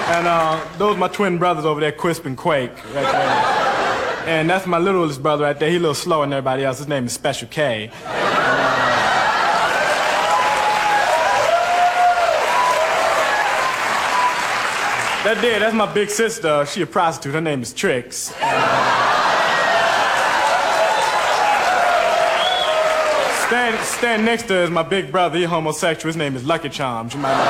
And those are my twin brothers over there, Quisp and Quake, right there. And that's my littlest brother right there. He's a little slower than everybody else. His name is Special K. That's my big sister. She a prostitute. Her name is Trix. Stand next to her is my big brother. He's homosexual. His name is Lucky Charms. You might know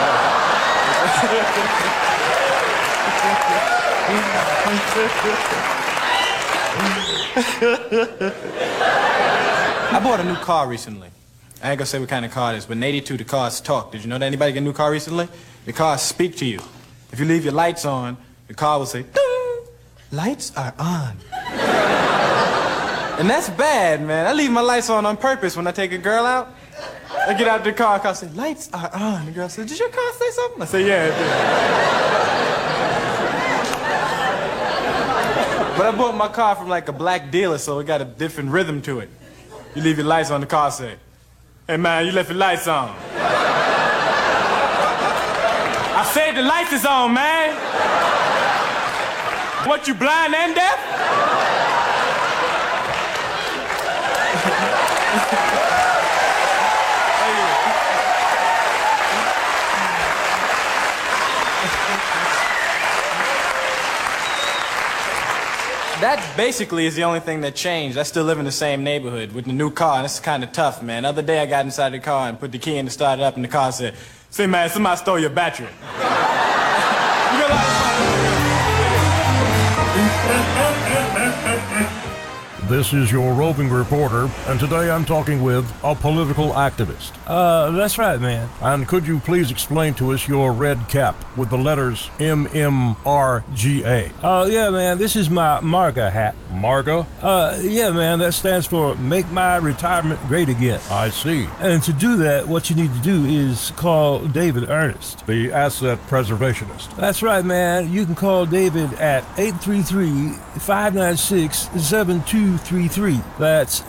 I bought a new car recently. I ain't gonna say what kind of car it is, but in 82 the cars talk. Did you know that? Anybody get a new car recently? The cars speak to you. If you leave your lights on, the car will say, ding, lights are on. And that's bad, man. I leave my lights on purpose when I take a girl out. I get out the car say, lights are on. The girl says, did your car say something? I say, yeah, it did. But I bought my car from like a black dealer, so it got a different rhythm to it. You leave your lights on, the car say, hey man, you left your lights on. I said the lights is on, man. What, you blind and deaf? That basically is the only thing that changed. I still live in the same neighborhood with the new car, and it's kind of tough, man. The other day I got inside the car and put the key in to start it up, and the car said, say, man, somebody stole your battery. This is your roving reporter, and today I'm talking with a political activist. That's right, man. And could you please explain to us your red cap with the letters MMRGA? Yeah, man, this is my MARGA hat. MARGA? Yeah, man, that stands for Make My Retirement Great Again. I see. And to do that, what you need to do is call David Ernest, the asset preservationist. That's right, man. You can call David at 833-596-7233. That's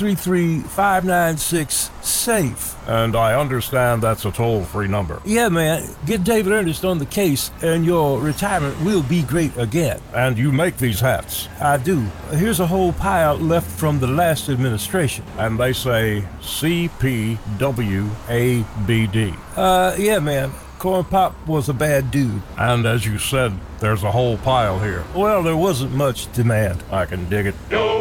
833-596-SAFE. And I understand that's a toll-free number. Yeah, man. Get David Ernest on the case, and your retirement will be great again. And you make these hats? I do. Here's a whole pile left from the last administration. And they say CPWABD. Yeah, man. Corn Pop was a bad dude. And as you said, there's a whole pile here. Well, there wasn't much demand. I can dig it.